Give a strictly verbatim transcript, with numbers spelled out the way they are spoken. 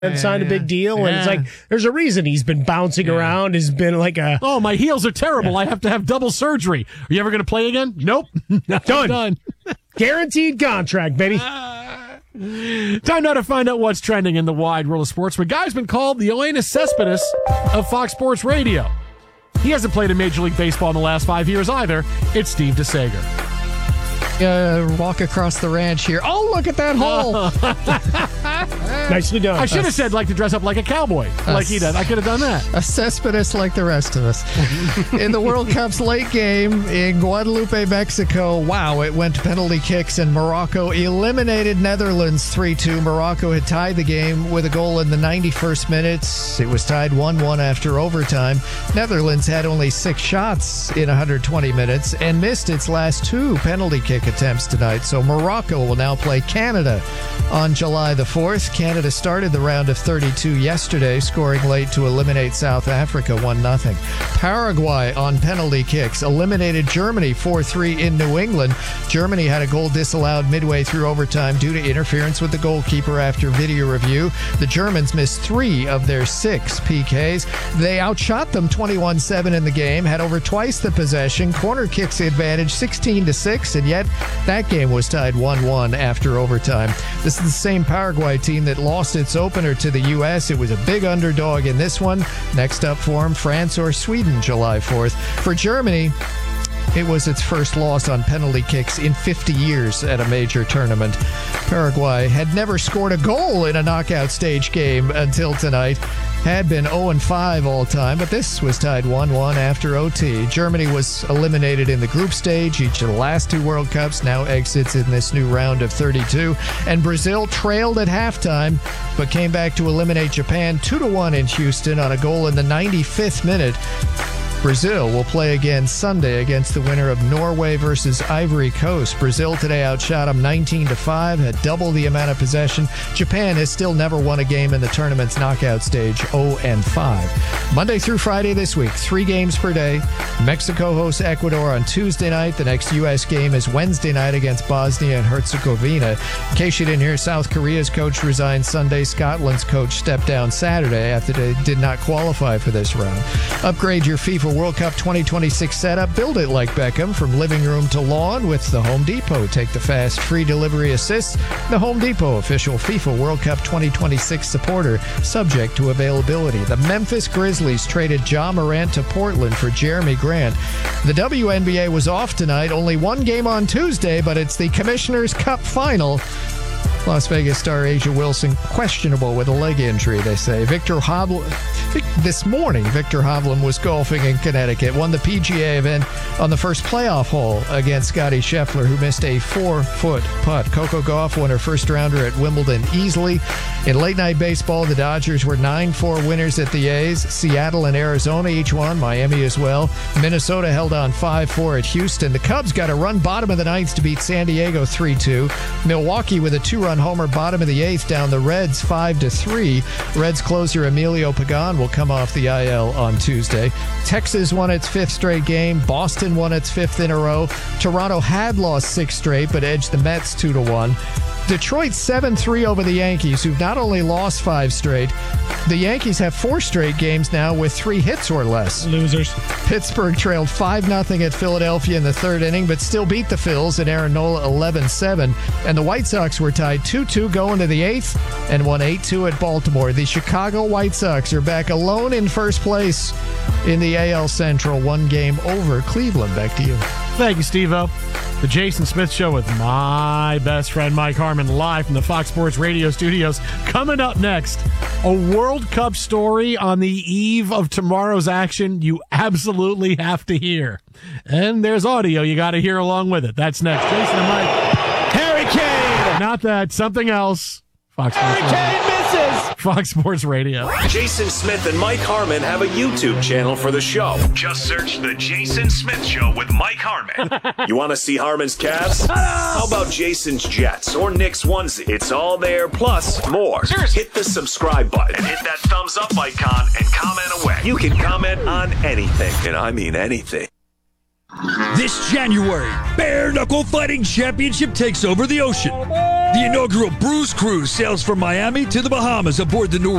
and signed a big deal, and yeah. it's like there's a reason he's been bouncing yeah. around. Has been like a oh, my heels are terrible. Yeah. I have to have double surgery. Are you ever going to play again? Nope. Done. Done. Guaranteed contract, baby. Uh, time now to find out what's trending in the wide world of sports. But guy's been called the Yoenis Cespedes of Fox Sports Radio. He hasn't played in Major League Baseball in the last five years either. It's Steve DeSager. Uh, walk across the ranch here. Oh, look at that hole. Nicely done. I should have said like to dress up like a cowboy, a, like he did. I could have done that. A Cespedes like the rest of us. In the World Cup's late game in Guadalupe, Mexico, wow, it went to penalty kicks, and Morocco eliminated Netherlands three two. Morocco had tied the game with a goal in the ninety-first minute. It was tied one one after overtime. Netherlands had only six shots in one hundred twenty minutes and missed its last two penalty kick attempts tonight. So Morocco will now play Canada on July the fourth. Canada started the round of thirty-two yesterday, scoring late to eliminate South Africa one nothing. Paraguay on penalty kicks eliminated Germany four three in New England. Germany had a goal disallowed midway through overtime due to interference with the goalkeeper after video review. The Germans missed three of their six P Ks. They outshot them twenty-one seven in the game, had over twice the possession, corner kicks advantage sixteen to six, and yet that game was tied one one after overtime. This is the same Paraguay team that lost its opener to the U S. It was a big underdog in this one. Next up for them, France or Sweden, July fourth. For Germany, it was its first loss on penalty kicks in fifty years at a major tournament. Paraguay had never scored a goal in a knockout stage game until tonight. Had been oh and five all time, but this was tied one one after O T. Germany was eliminated in the group stage. Each of the last two World Cups now exits in this new round of thirty-two. And Brazil trailed at halftime, but came back to eliminate Japan two to one in Houston on a goal in the ninety-fifth minute. Brazil will play again Sunday against the winner of Norway versus Ivory Coast. Brazil today outshot them nineteen to five, had double the amount of possession. Japan has still never won a game in the tournament's knockout stage, oh and five. Monday through Friday this week, three games per day. Mexico hosts Ecuador on Tuesday night. The next U S game is Wednesday night against Bosnia and Herzegovina. In case you didn't hear, South Korea's coach resigned Sunday. Scotland's coach stepped down Saturday after they did not qualify for this round. Upgrade your FIFA World Cup twenty twenty-six setup. Build it like Beckham, from living room to lawn with the Home Depot. Take the fast, free delivery assist. The Home Depot, official FIFA World Cup twenty twenty-six supporter, subject to availability. The Memphis Grizzlies traded Ja Morant to Portland for Jeremy Grant. The W N B A was off tonight. Only one game on Tuesday, but it's the Commissioner's Cup final. Las Vegas star Asia Wilson questionable with a leg injury, they say. Victor Hovland, this morning, Victor Hovland was golfing in Connecticut, won the P G A event on the first playoff hole against Scottie Scheffler, who missed a four-foot putt. Coco Gauff won her first rounder at Wimbledon easily. In late-night baseball, the Dodgers were nine four winners at the A's. Seattle and Arizona each won, Miami as well. Minnesota held on five four at Houston. The Cubs got a run bottom of the ninth to beat San Diego three two. Milwaukee with a two-run homer bottom of the eighth down the Reds five to three. Reds closer Emilio Pagan will come off the I L on Tuesday. Texas won its fifth straight game. Boston won its fifth in a row. Toronto had lost six straight but edged the Mets two to one. Detroit seven three over the Yankees, who've not only lost five straight, the Yankees have four straight games now with three hits or less. Losers. Pittsburgh trailed five nothing at Philadelphia in the third inning, but still beat the Phils in Aaron Nola eleven seven. And the White Sox were tied two two going to the eighth and won eight two at Baltimore. The Chicago White Sox are back alone in first place in the A L Central, one game over Cleveland. Back to you. Thank you, Steve-O. The Jason Smith Show with my best friend Mike Harmon, live from the Fox Sports Radio studios. Coming up next, a World Cup story on the eve of tomorrow's action you absolutely have to hear. And there's audio you got to hear along with it. That's next. Jason and Mike. Harry Kane! Not that, something else. Fox Sports Harry Kane misses! Fox Sports Radio. Jason Smith and Mike Harmon have a YouTube channel for the show. Just search The Jason Smith Show with Mike Harmon. You want to see Harmon's Cavs? How about Jason's Jets or Nick's onesie? It's all there, plus more. Seriously. Hit the subscribe button and hit that thumbs up icon and comment away. You can comment on anything, and I mean anything. This January, Bare Knuckle Fighting Championship takes over the ocean. The inaugural Bruise Cruise sails from Miami to the Bahamas aboard the new